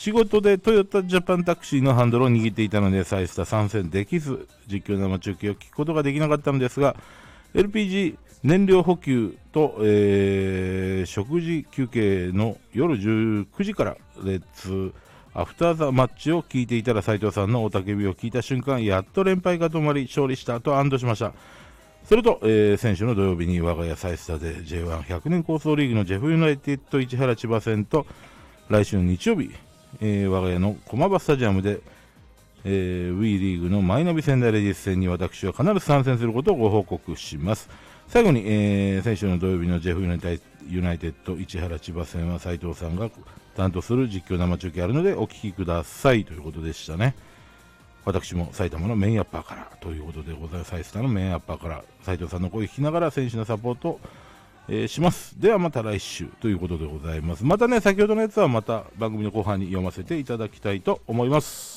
仕事でトヨタジャパンタクシーのハンドルを握っていたのでサイスタ参戦できず、実況生中継を聞くことができなかったのですが、 LPG 燃料補給と、食事休憩の夜19時からレッツアフターザマッチを聞いていたら、斉藤さんの雄たけびを聞いた瞬間、やっと連敗が止まり勝利したと安堵しました。それと、先週の土曜日に我が家サイスタで J1100 年構想リーグのジェフユナイテッド市原千葉戦と、来週の日曜日、我が家の駒場スタジアムで、WE リーグのマイナビ仙台レディース戦に私は必ず参戦することをご報告します。最後に、先週の土曜日のジェフユナイテッド市原千葉戦は斉藤さんが担当する実況生中継あるのでお聞きくださいということでしたね。私も埼玉のメインアッパーからということでございます。サイスターのメインアッパーから斉藤さんの声を聞きながら選手のサポートを、します。ではまた来週ということでございます。またね、先ほどのやつはまた番組の後半に読ませていただきたいと思います。